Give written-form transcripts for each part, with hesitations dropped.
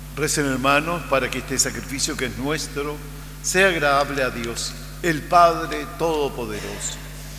Recen, hermanos, para que este sacrificio que es nuestro sea agradable a Dios, el Padre Todopoderoso.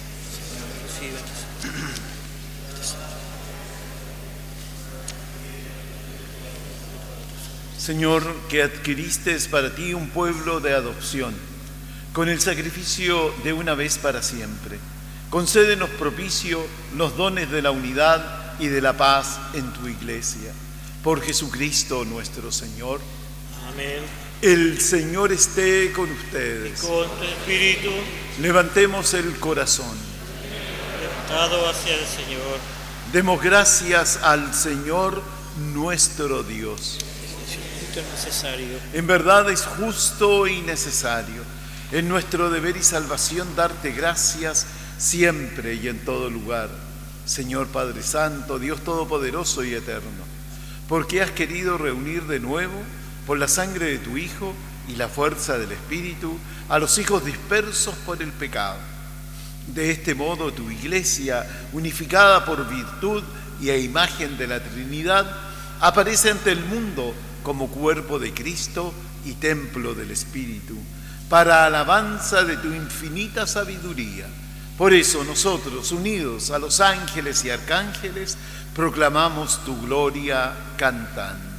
Señor, que adquiriste para ti un pueblo de adopción, con el sacrificio de una vez para siempre, concédenos propicio los dones de la unidad y de la paz en tu Iglesia. Por Jesucristo nuestro Señor. Amén. El Señor esté con ustedes. Y con tu espíritu. Levantemos el corazón. Levantado hacia el Señor. Demos gracias al Señor nuestro Dios. Necesario. En verdad es justo y necesario. Es nuestro deber y salvación darte gracias siempre y en todo lugar, Señor Padre Santo, Dios Todopoderoso y Eterno, porque has querido reunir de nuevo, por la sangre de tu Hijo y la fuerza del Espíritu, a los hijos dispersos por el pecado. De este modo tu Iglesia, unificada por virtud y a imagen de la Trinidad, aparece ante el mundo como cuerpo de Cristo y templo del Espíritu, para alabanza de tu infinita sabiduría. Por eso nosotros, unidos a los ángeles y arcángeles, proclamamos tu gloria cantando.